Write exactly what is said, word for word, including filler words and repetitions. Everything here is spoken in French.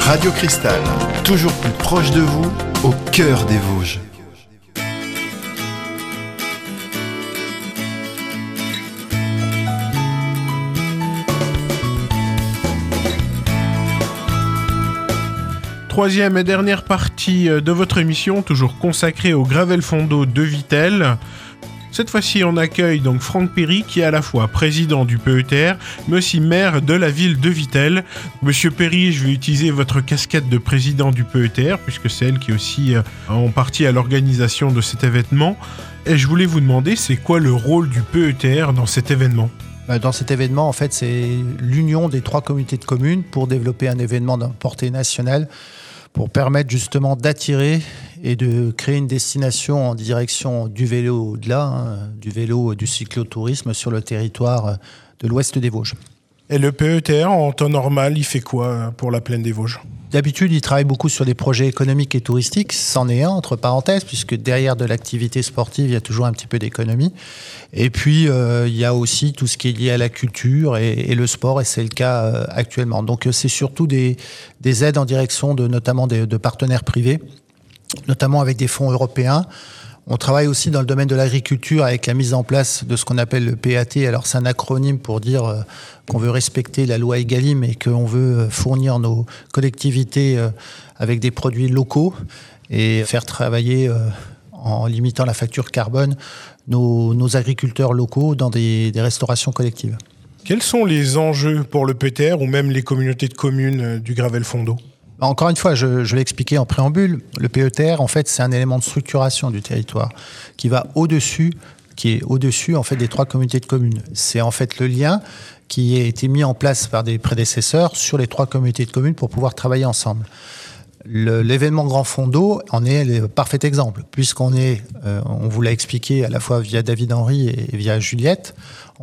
Radio Cristal, toujours plus proche de vous, au cœur des Vosges. Troisième et dernière partie de votre émission, toujours consacrée au Gravelfondo de Vittel. Cette fois-ci, on accueille donc Franck Perry, qui est à la fois président du P E T R, mais aussi maire de la ville de Vittel. Monsieur Perry, je vais utiliser votre casquette de président du P E T R, puisque c'est elle qui est aussi euh, en partie à l'organisation de cet événement. Et je voulais vous demander, c'est quoi le rôle du P E T R dans cet événement ? Dans cet événement, en fait, c'est l'union des trois communautés de communes pour développer un événement de portée nationale, pour permettre justement d'attirer et de créer une destination en direction du vélo au-delà, hein, du vélo et du cyclotourisme sur le territoire de l'ouest des Vosges. Et le P E T R, en temps normal, il fait quoi pour la plaine des Vosges ? D'habitude, il travaille beaucoup sur des projets économiques et touristiques. C'en est un, entre parenthèses, puisque derrière de l'activité sportive, il y a toujours un petit peu d'économie. Et puis, euh, il y a aussi tout ce qui est lié à la culture et, et le sport, et c'est le cas euh, actuellement. Donc, c'est surtout des, des aides en direction de, notamment des, de partenaires privés, notamment avec des fonds européens. On travaille aussi dans le domaine de l'agriculture avec la mise en place de ce qu'on appelle le P A T. Alors, c'est un acronyme pour dire euh, qu'on veut respecter la loi Egalim et qu'on veut fournir nos collectivités euh, avec des produits locaux et faire travailler, euh, en limitant la facture carbone, nos, nos agriculteurs locaux dans des, des restaurations collectives. Quels sont les enjeux pour le P E T R ou même les communautés de communes du Gravelfondo ? Encore une fois, je, je l'ai expliqué en préambule, le P E T R, en fait, c'est un élément de structuration du territoire qui va au-dessus, qui est au-dessus, en fait, des trois communautés de communes. C'est en fait le lien qui a été mis en place par des prédécesseurs sur les trois communautés de communes pour pouvoir travailler ensemble. Le, l'événement Gravelfondo en est le parfait exemple, puisqu'on est, euh, on vous l'a expliqué à la fois via David Henry et via Juliette,